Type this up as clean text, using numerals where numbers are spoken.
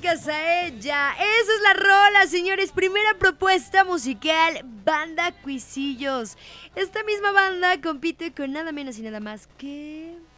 dedicas a ella. Esa es la rola, señores. Primera propuesta musical, Banda Cuisillos. Esta misma banda compite con nada menos y nada más que